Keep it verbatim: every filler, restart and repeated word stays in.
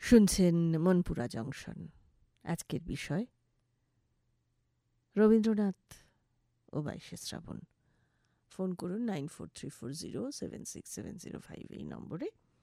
শুনছেন মনপুরা জংশন। আজকের বিষয় রবীন্দ্রনাথ ও বাইশে শ্রাবণ। ফোন করুন nine four three four zero seven six seven zero five এই নম্বরে।